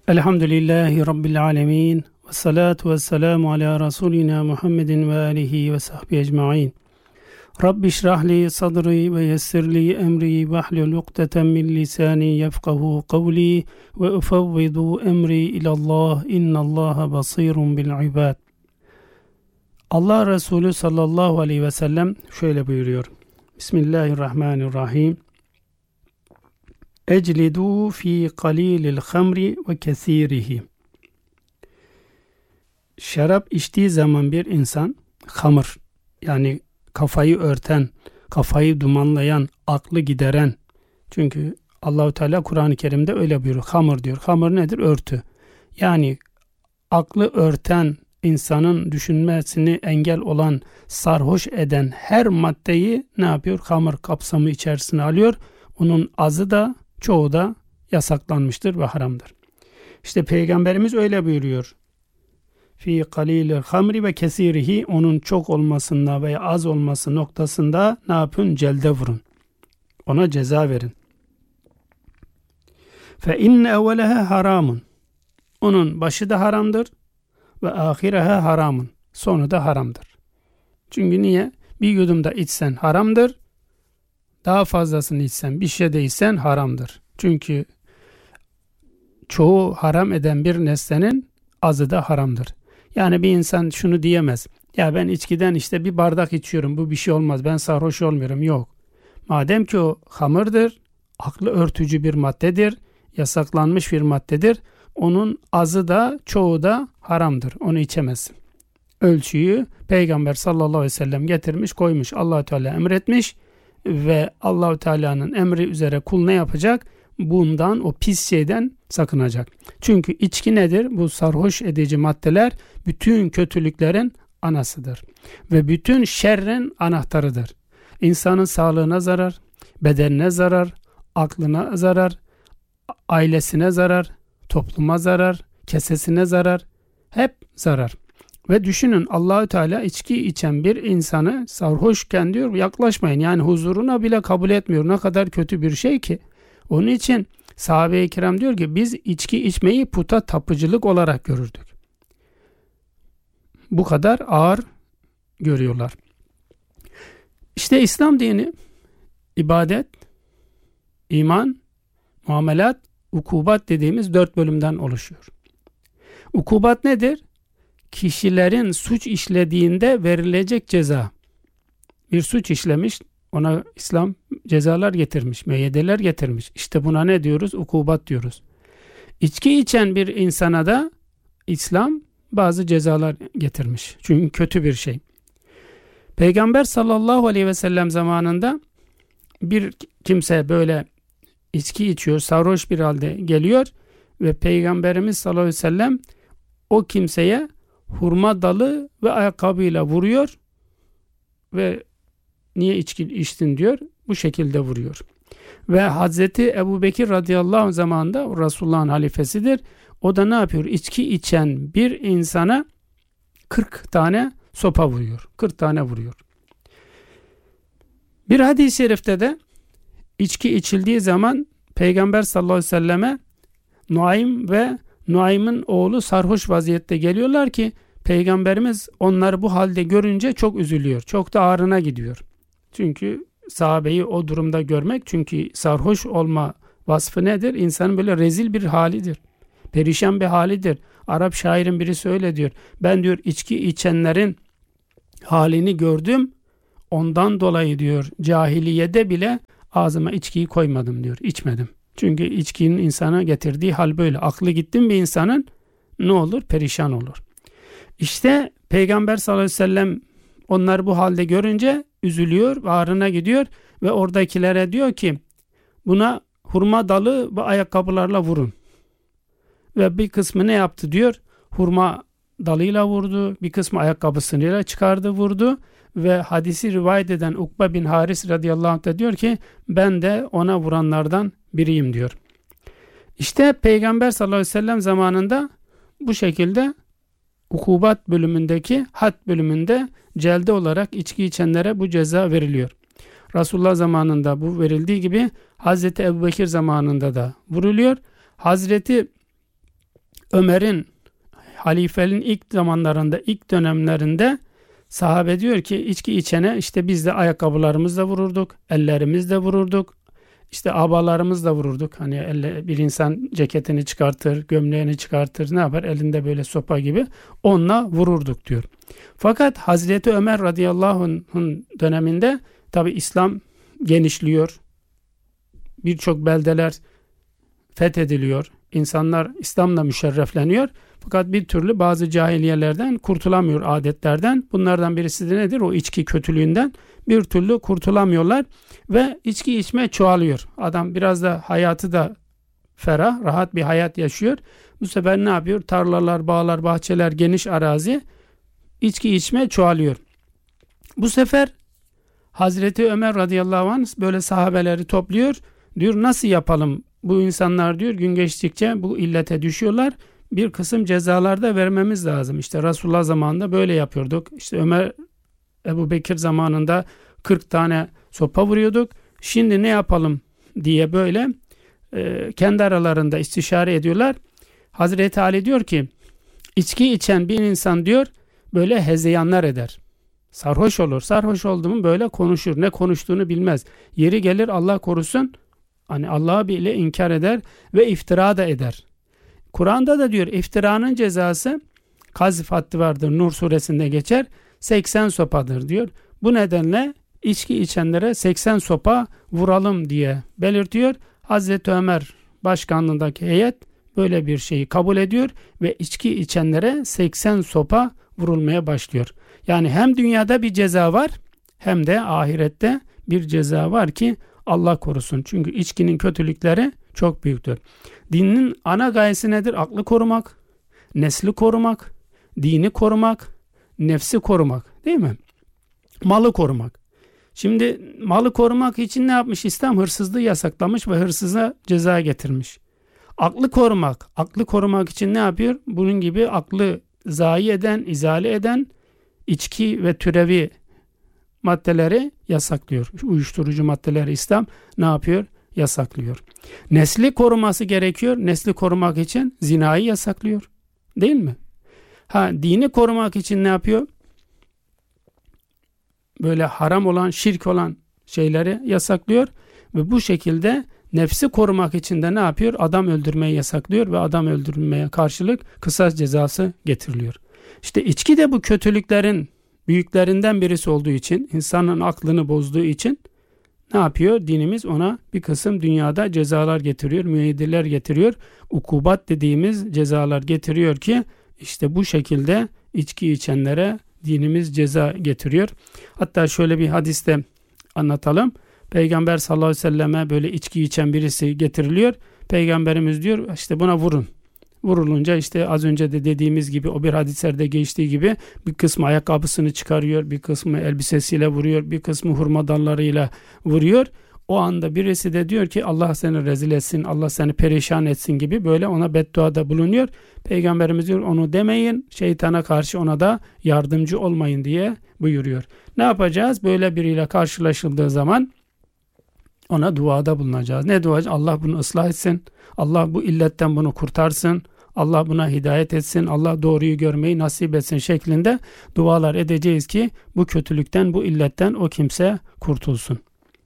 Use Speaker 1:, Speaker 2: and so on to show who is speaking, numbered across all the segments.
Speaker 1: Elhamdülillahi Rabbil alemin. Ve salatu ve selamu ala Resulina Muhammedin ve alihi ve sahbihi ecma'in. Rabbi şrahli sadri ve yessirli emri ve ahlul ukdeten min lisani yefkahu kavli ve ufevvidu emri ilallah innallaha basirun bil ibad. Allah Resulü sallallahu aleyhi ve sellem şöyle buyuruyor. Bismillahirrahmanirrahim. Eclidu fi qalilil hamri ve kesirihi. Şarap içtiği zaman bir insan hamır, yani kafayı örten, kafayı dumanlayan, aklı gideren. Çünkü Allahu Teala Kur'an-ı Kerim'de öyle buyuruyor. Hamır diyor. Hamır nedir? Örtü. Yani aklı örten, insanın düşünmesini engel olan, sarhoş eden her maddeyi ne yapıyor? Hamır kapsamı içerisine alıyor. Onun azı da çoğu da yasaklanmıştır ve haramdır. İşte Peygamberimiz öyle buyuruyor. Fi qalilil hamri ve kesirihi, onun çok olmasında veya az olması noktasında ne yapın? Celde vurun. Ona ceza verin. Fe inne evveleha haramun. Onun başı da haramdır ve ahireha haramun. Sonu da haramdır. Çünkü niye? Bir yudumda içsen haramdır. Daha fazlasını içsen, bir şey de içsen haramdır. Çünkü çoğu haram eden bir nesnenin azı da haramdır. Yani bir insan şunu diyemez. Ya ben içkiden işte bir bardak içiyorum, bu bir şey olmaz, ben sarhoş olmuyorum. Yok. Madem ki o hamırdır, aklı örtücü bir maddedir, yasaklanmış bir maddedir, onun azı da çoğu da haramdır. Onu içemezsin. Ölçüyü Peygamber sallallahu aleyhi ve sellem getirmiş, koymuş. Allah Teala emretmiş. Ve Allahu Teala'nın emri üzere kul ne yapacak? Bundan, o pis şeyden sakınacak. Çünkü içki nedir? Bu sarhoş edici maddeler bütün kötülüklerin anasıdır. Ve bütün şerrin anahtarıdır. İnsanın sağlığına zarar, bedenine zarar, aklına zarar, ailesine zarar, topluma zarar, kesesine zarar, hep zarar. Ve düşünün, Allahü Teala içki içen bir insanı sarhoşken diyor yaklaşmayın. Yani huzuruna bile kabul etmiyor. Ne kadar kötü bir şey ki. Onun için sahabe-i kiram diyor ki biz içki içmeyi puta tapıcılık olarak görürdük. Bu kadar ağır görüyorlar. İşte İslam dini ibadet, iman, muamelat, ukubat dediğimiz 4 bölümden oluşuyor. Ukubat nedir? Kişilerin suç işlediğinde verilecek ceza. Bir suç işlemiş, ona İslam cezalar getirmiş, müeyyideler getirmiş. İşte buna ne diyoruz? Ukubat diyoruz. İçki içen bir insana da İslam bazı cezalar getirmiş. Çünkü kötü bir şey. Peygamber sallallahu aleyhi ve sellem zamanında bir kimse böyle içki içiyor, sarhoş bir halde geliyor ve Peygamberimiz sallallahu aleyhi ve sellem o kimseye hurma dalı ve ayakkabıyla vuruyor ve niye içki içtin diyor, bu şekilde vuruyor. Ve Hazreti Ebubekir radıyallahu anh zamanında Resulullah'ın halifesidir. O da ne yapıyor? İçki içen bir insana 40 tane sopa vuruyor. 40 tane vuruyor. Bir hadis-i şerifte de içki içildiği zaman Peygamber sallallahu aleyhi ve selleme Nuaym ve Nuaym'ın oğlu sarhoş vaziyette geliyorlar ki Peygamberimiz onları bu halde görünce çok üzülüyor. Çok da ağrına gidiyor. Çünkü sahabeyi o durumda görmek, çünkü sarhoş olma vasfı nedir? İnsanın böyle rezil bir halidir. Perişan bir halidir. Arap şairin birisi öyle diyor. Ben diyor içki içenlerin halini gördüm. Ondan dolayı diyor cahiliyede bile ağzıma içkiyi koymadım diyor. İçmedim. Çünkü içkinin insana getirdiği hal böyle. Aklı gittin bir insanın ne olur? Perişan olur. İşte Peygamber sallallahu aleyhi ve sellem onları bu halde görünce üzülüyor, ağrına gidiyor ve oradakilere diyor ki buna hurma dalı ve ayakkabılarla vurun. Ve bir kısmı ne yaptı diyor? Hurma dalıyla vurdu, bir kısmı ayakkabısıyla çıkardı vurdu ve hadisi rivayet eden Ukbe bin Haris radıyallahu anh da diyor ki ben de ona vuranlardan biriyim diyor. İşte Peygamber sallallahu aleyhi ve sellem zamanında bu şekilde ukubat bölümündeki had bölümünde celde olarak içki içenlere bu ceza veriliyor. Resulullah zamanında bu verildiği gibi Hazreti Ebubekir zamanında da vuruluyor. Hazreti Ömer'in halifeliğin ilk zamanlarında, ilk dönemlerinde sahabe diyor ki içki içene işte biz de ayakkabılarımızla vururduk, ellerimizle vururduk, işte abalarımızla vururduk. Hani bir insan ceketini çıkartır, gömleğini çıkartır, ne yapar? Elinde böyle sopa gibi onunla vururduk diyor. Fakat Hazreti Ömer radıyallahu anh'ın döneminde tabi İslam genişliyor. Birçok beldeler fethediliyor. İnsanlar İslam'la müşerrefleniyor. Fakat bir türlü bazı cahiliyelerden kurtulamıyor, adetlerden. Bunlardan birisi de nedir? O içki kötülüğünden bir türlü kurtulamıyorlar ve içki içme çoğalıyor. Adam biraz da hayatı da ferah, rahat bir hayat yaşıyor. Bu sefer ne yapıyor? Tarlalar, bağlar, bahçeler, geniş arazi, içki içme çoğalıyor. Bu sefer Hazreti Ömer radıyallahu anh böyle sahabeleri topluyor. Diyor nasıl yapalım? Bu insanlar diyor gün geçtikçe bu illete düşüyorlar. Bir kısım cezalar da vermemiz lazım. İşte Resulullah zamanında böyle yapıyorduk. İşte Ebu Bekir zamanında 40 tane sopa vuruyorduk. Şimdi ne yapalım diye böyle kendi aralarında istişare ediyorlar. Hazreti Ali diyor ki içki içen bir insan diyor böyle hezeyanlar eder. Sarhoş olur. Sarhoş oldu mu böyle konuşur. Ne konuştuğunu bilmez. Yeri gelir Allah korusun. Hani Allah'ı bile inkar eder ve iftira da eder. Kur'an'da da diyor iftiranın cezası kazf haddi vardır. Nur suresinde geçer. 80 sopadır diyor. Bu nedenle içki içenlere 80 sopa vuralım diye belirtiyor. Hazreti Ömer başkanlığındaki heyet böyle bir şeyi kabul ediyor ve içki içenlere 80 sopa vurulmaya başlıyor. Yani hem dünyada bir ceza var hem de ahirette bir ceza var ki Allah korusun. Çünkü içkinin kötülükleri çok büyüktür. Dinin ana gayesi nedir? Aklı korumak, nesli korumak, dini korumak, nefsi korumak, değil mi? Malı korumak. Şimdi malı korumak için ne yapmış İslam? Hırsızlığı yasaklamış ve hırsıza ceza getirmiş. Aklı korumak için ne yapıyor? Bunun gibi aklı zayi eden, izale eden içki ve türevi maddeleri yasaklıyor. Uyuşturucu maddeleri İslam ne yapıyor? Yasaklıyor. Nesli koruması gerekiyor. Nesli korumak için zinayı yasaklıyor. Değil mi? Dini korumak için ne yapıyor? Böyle haram olan, şirk olan şeyleri yasaklıyor ve bu şekilde nefsi korumak için de ne yapıyor? Adam öldürmeyi yasaklıyor ve adam öldürmeye karşılık kısas cezası getiriliyor. İşte içki de bu kötülüklerin büyüklerinden birisi olduğu için, insanın aklını bozduğu için ne yapıyor? Dinimiz ona bir kısım dünyada cezalar getiriyor, müeyyideler getiriyor. Ukubat dediğimiz cezalar getiriyor ki işte bu şekilde içki içenlere dinimiz ceza getiriyor. Hatta şöyle bir hadiste anlatalım. Peygamber sallallahu aleyhi ve selleme böyle içki içen birisi getiriliyor. Peygamberimiz diyor işte buna vurun. Vurulunca işte az önce de dediğimiz gibi o bir hadislerde geçtiği gibi bir kısmı ayakkabısını çıkarıyor, bir kısmı elbisesiyle vuruyor, bir kısmı hurma dallarıyla vuruyor. O anda birisi de diyor ki Allah seni rezil etsin, Allah seni perişan etsin gibi böyle ona bedduada bulunuyor. Peygamberimiz diyor onu demeyin, şeytana karşı ona da yardımcı olmayın diye buyuruyor. Ne yapacağız? Böyle biriyle karşılaşıldığı zaman ona duada bulunacağız. Ne duacağız? Allah bunu ıslah etsin. Allah bu illetten bunu kurtarsın. Allah buna hidayet etsin. Allah doğruyu görmeyi nasip etsin şeklinde dualar edeceğiz ki bu kötülükten, bu illetten o kimse kurtulsun.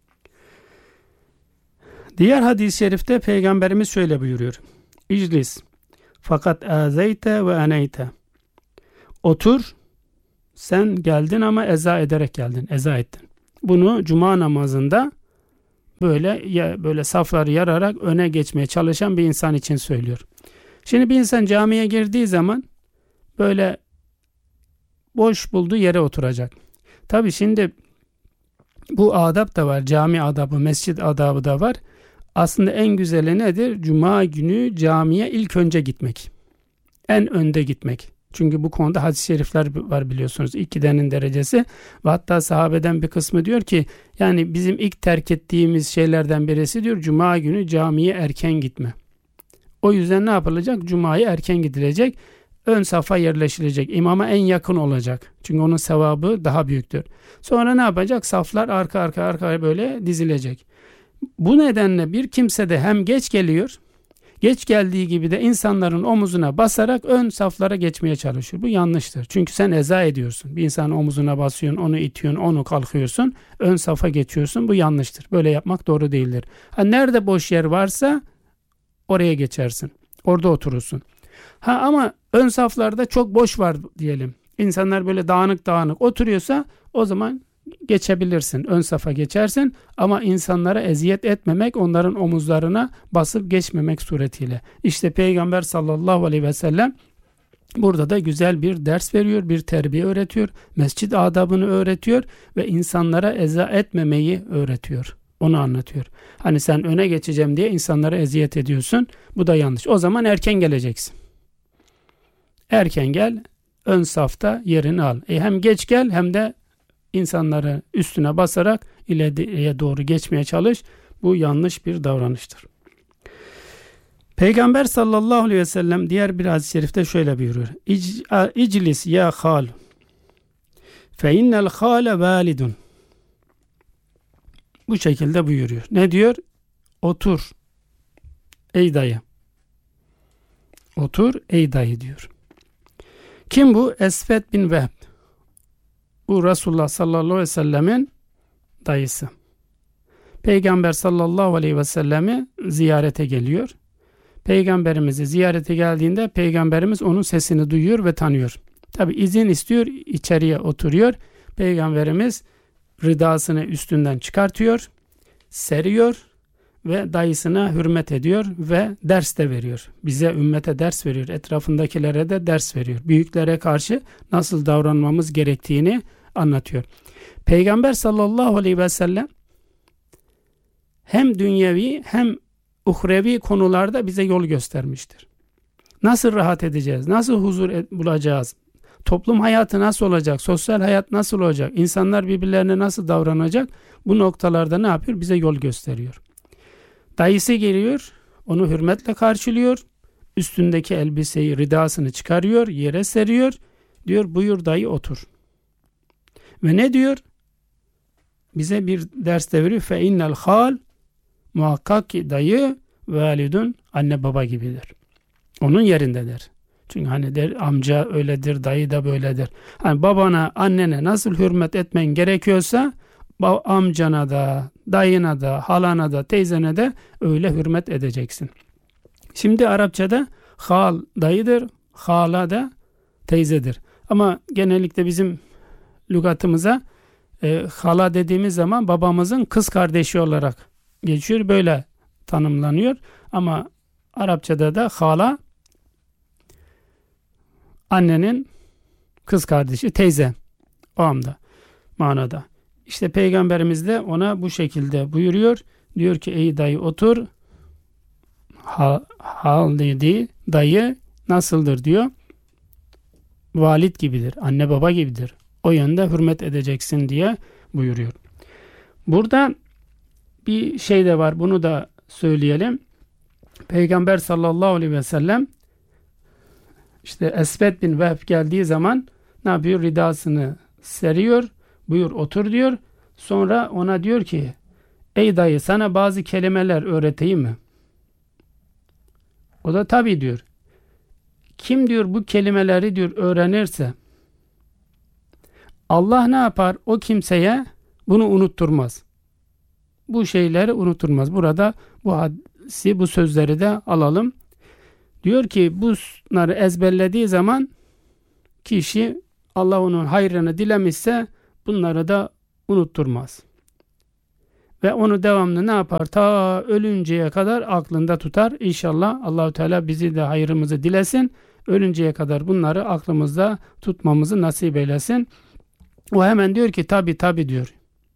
Speaker 1: Diğer hadis-i şerifte Peygamberimiz şöyle buyuruyor. İclis fakat azeyte ve aneyte. Otur, sen geldin ama eza ederek geldin, eza ettin. Bunu cuma namazında böyle safları yararak öne geçmeye çalışan bir insan için söylüyor. Şimdi bir insan camiye girdiği zaman böyle boş bulduğu yere oturacak. Tabii şimdi bu adab da var. Cami adabı, mescid adabı da var. Aslında en güzeli nedir? Cuma günü camiye ilk önce gitmek. En önde gitmek. Çünkü bu konuda hadis-i şerifler var biliyorsunuz. İkidenin derecesi. Ve hatta sahabeden bir kısmı diyor ki yani bizim ilk terk ettiğimiz şeylerden birisi diyor Cuma günü camiye erken gitme. O yüzden ne yapılacak? Cuma'ya erken gidilecek. Ön safa yerleşilecek. İmama en yakın olacak. Çünkü onun sevabı daha büyüktür. Sonra ne yapacak? Saflar arka arkaya böyle dizilecek. Bu nedenle bir kimse de hem geç geliyor Geç geldiği gibi de insanların omuzuna basarak ön saflara geçmeye çalışıyor. Bu yanlıştır. Çünkü sen eza ediyorsun. Bir insanın omuzuna basıyorsun, onu itiyorsun, onu kalkıyorsun, ön safa geçiyorsun. Bu yanlıştır. Böyle yapmak doğru değildir. Nerede boş yer varsa oraya geçersin. Orada oturursun. Ama ön saflarda çok boş var diyelim. İnsanlar böyle dağınık dağınık oturuyorsa o zaman geçebilirsin. Ön safa geçersin ama insanlara eziyet etmemek, onların omuzlarına basıp geçmemek suretiyle. İşte Peygamber sallallahu aleyhi ve sellem burada da güzel bir ders veriyor, bir terbiye öğretiyor, mescid adabını öğretiyor ve insanlara eza etmemeyi öğretiyor. Onu anlatıyor. Hani sen öne geçeceğim diye insanlara eziyet ediyorsun. Bu da yanlış. O zaman erken geleceksin. Erken gel, ön safta yerini al. Hem geç gel hem de insanları üstüne basarak ileriye doğru geçmeye çalış. Bu yanlış bir davranıştır. Peygamber sallallahu aleyhi ve sellem diğer bir hadis-i şerifte şöyle buyuruyor. İclis ya hal fe innel hale validun. Bu şekilde buyuruyor. Ne diyor? Otur ey dayı. Otur ey dayı diyor. Kim bu? Esved bin Vehb. Bu Resulullah sallallahu aleyhi ve sellemin dayısı. Peygamber sallallahu aleyhi ve sellemi ziyarete geliyor. Peygamberimizi ziyarete geldiğinde Peygamberimiz onun sesini duyuyor ve tanıyor. Tabi izin istiyor, içeriye oturuyor. Peygamberimiz ridasını üstünden çıkartıyor, seriyor ve dayısına hürmet ediyor ve ders de veriyor. Bize, ümmete ders veriyor. Etrafındakilere de ders veriyor. Büyüklere karşı nasıl davranmamız gerektiğini anlatıyor. Peygamber sallallahu aleyhi ve sellem hem dünyevi hem uhrevi konularda bize yol göstermiştir. Nasıl rahat edeceğiz? Nasıl huzur bulacağız? Toplum hayatı nasıl olacak? Sosyal hayat nasıl olacak? İnsanlar birbirlerine nasıl davranacak? Bu noktalarda ne yapıyor? Bize yol gösteriyor. Dayısı geliyor, onu hürmetle karşılıyor. Üstündeki elbiseyi, ridasını çıkarıyor, yere seriyor. Diyor buyur dayı otur. Ve ne diyor? Bize bir ders de veriyor. Fe innel hal, muhakkak ki dayı validun, anne baba gibidir. Onun yerindedir. Çünkü hani der amca öyledir, dayı da böyledir. Hani babana, annene nasıl hürmet etmen gerekiyorsa amcana da, dayına da, halana da, teyzene de öyle hürmet edeceksin. Şimdi Arapçada hal dayıdır, hala da teyzedir. Ama genellikle bizim lügatımıza hala dediğimiz zaman babamızın kız kardeşi olarak geçiyor. Böyle tanımlanıyor. Ama Arapçada da hala annenin kız kardeşi, teyze o anda manada. İşte Peygamberimiz de ona bu şekilde buyuruyor. Diyor ki ey dayı otur. Hal dediği dayı nasıldır diyor. Valid gibidir, anne baba gibidir. O yönde hürmet edeceksin diye buyuruyor. Burada bir şey de var, bunu da söyleyelim. Peygamber sallallahu aleyhi ve sellem işte Esved bin Vehb geldiği zaman ne yapıyor? Ridasını seriyor. Buyur otur diyor. Sonra ona diyor ki ey dayı sana bazı kelimeler öğreteyim mi? O da tabii diyor. Kim diyor bu kelimeleri diyor öğrenirse Allah ne yapar? O kimseye bunu unutturmaz. Bu şeyleri unutturmaz. Burada bu hadisi, bu sözleri de alalım. Diyor ki bunları ezberlediği zaman kişi Allah onun hayrını dilemişse bunları da unutturmaz. Ve onu devamlı ne yapar? Ta ölünceye kadar aklında tutar. İnşallah Allahu Teala bizi de hayrımızı dilesin. Ölünceye kadar bunları aklımızda tutmamızı nasip eylesin. O hemen diyor ki tabi diyor.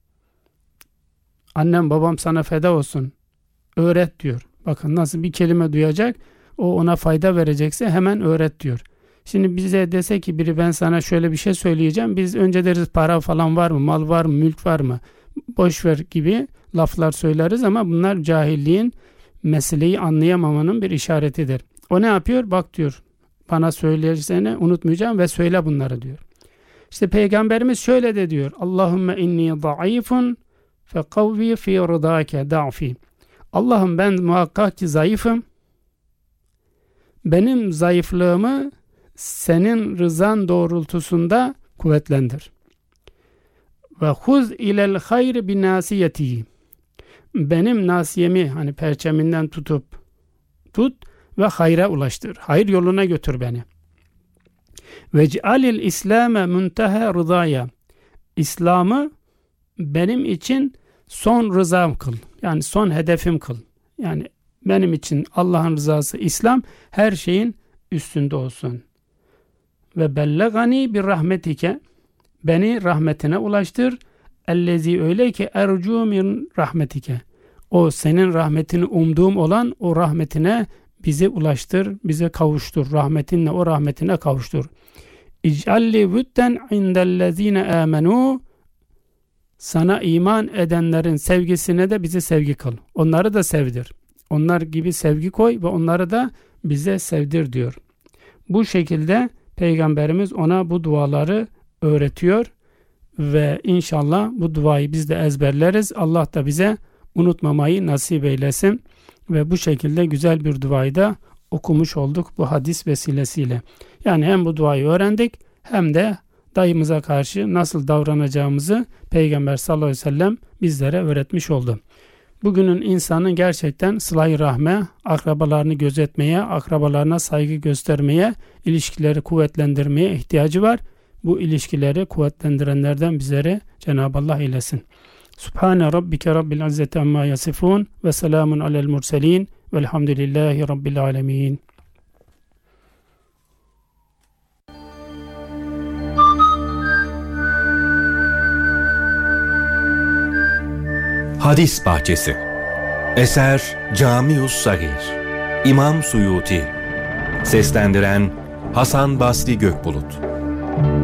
Speaker 1: Annem babam sana feda olsun. Öğret diyor. Bakın nasıl bir kelime duyacak. O ona fayda verecekse hemen öğret diyor. Şimdi bize dese ki biri ben sana şöyle bir şey söyleyeceğim. Biz önce deriz para falan var mı? Mal var mı? Mülk var mı? Boşver gibi laflar söyleriz ama bunlar cahilliğin, meseleyi anlayamamanın bir işaretidir. O ne yapıyor? Bak diyor bana söyleyeceğini unutmayacağım ve söyle bunları diyor. İşte Peygamberimiz şöyle de diyor. Allahümme inni zayıfun fekavvi fi rıdâke da'fi. Allah'ım ben muhakkak ki zayıfım. benim zayıflığımı senin rızan doğrultusunda kuvvetlendir. Ve huz ilel hayr bi nasiyeti, benim nasiyemi, hani perçeminden tut ve hayra ulaştır. Hayır yoluna götür beni. Ve cealil İslame munteha rızaya, İslam'ı benim için son rızam kıl. Yani son hedefim kıl. Yani benim için Allah'ın rızası İslam her şeyin üstünde olsun. Ve bellegani bir rahmetike, beni rahmetine ulaştır. Ellezi, öyle ki ercu min rahmetike, o senin rahmetini umduğum olan o rahmetine bizi ulaştır, bize kavuştur. Rahmetinle o rahmetine kavuştur. İc'alli vütten indellezine amenu, sana iman edenlerin sevgisine de bizi sevgi kıl. Onları da sevdir. Onlar gibi sevgi koy ve onları da bize sevdir diyor. Bu şekilde Peygamberimiz ona bu duaları öğretiyor ve inşallah bu duayı biz de ezberleriz. Allah da bize unutmamayı nasip eylesin ve bu şekilde güzel bir duayı da okumuş olduk bu hadis vesilesiyle. Yani hem bu duayı öğrendik hem de dayımıza karşı nasıl davranacağımızı Peygamber sallallahu aleyhi ve sellem bizlere öğretmiş oldu. Bugünün insanın gerçekten sıla-i rahme, akrabalarını gözetmeye, akrabalarına saygı göstermeye, ilişkileri kuvvetlendirmeye ihtiyacı var. Bu ilişkileri kuvvetlendirenlerden bizleri Cenab-ı Allah eylesin. Subhane rabbike rabbil izzeti amma yasifun ve selamun alel murselin velhamdülillahi rabbil alemin.
Speaker 2: Hadis Bahçesi. Eser Camius Sagir. İmam Suyuti. Seslendiren Hasan Basri Gökbulut.